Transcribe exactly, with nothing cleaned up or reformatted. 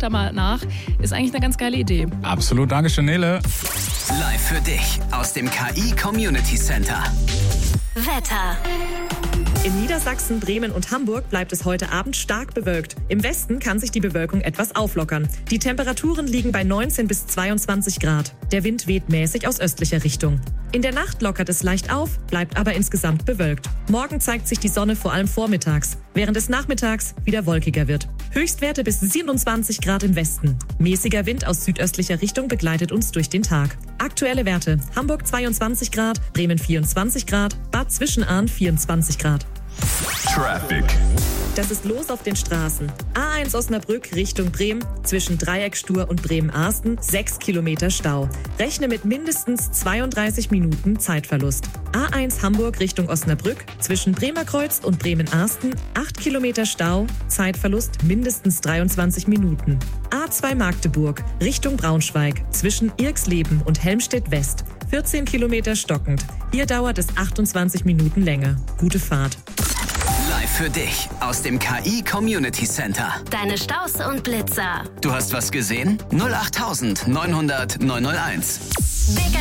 da mal nach. Ist eigentlich eine ganz geile Idee. Absolut, Dankeschön, Nele. Live für dich aus dem K I Community Center. Wetter. In Niedersachsen, Bremen und Hamburg bleibt es heute Abend stark bewölkt. Im Westen kann sich die Bewölkung etwas auflockern. Die Temperaturen liegen bei neunzehn bis zweiundzwanzig Grad. Der Wind weht mäßig aus östlicher Richtung. In der Nacht lockert es leicht auf, bleibt aber insgesamt bewölkt. Morgen zeigt sich die Sonne vor allem vormittags, während es nachmittags wieder wolkiger wird. Höchstwerte bis siebenundzwanzig Grad im Westen. Mäßiger Wind aus südöstlicher Richtung begleitet uns durch den Tag. Aktuelle Werte: Hamburg zweiundzwanzig Grad, Bremen vierundzwanzig Grad, Bad Zwischenahn vierundzwanzig Grad. Traffic. Das ist los auf den Straßen. A eins Osnabrück Richtung Bremen, zwischen Dreieckstur und Bremen-Arsten, sechs Kilometer Stau. Rechne mit mindestens zweiunddreißig Minuten Zeitverlust. A eins Hamburg Richtung Osnabrück, zwischen Bremerkreuz und Bremen-Arsten, acht Kilometer Stau, Zeitverlust mindestens dreiundzwanzig Minuten. A zwei Magdeburg Richtung Braunschweig, zwischen Irxleben und Helmstedt-West, vierzehn Kilometer stockend. Hier dauert es achtundzwanzig Minuten länger. Gute Fahrt. Live für dich aus dem K I Community Center. Deine Staus und Blitzer. Du hast was gesehen? null acht neunhundert neunhunderteins. Big